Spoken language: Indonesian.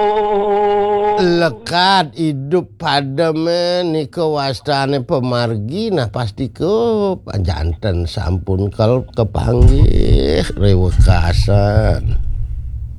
Lekat hidup pada menika wastane pemargi nah pasti ke janten sampun kalau kepanggih rewekasan.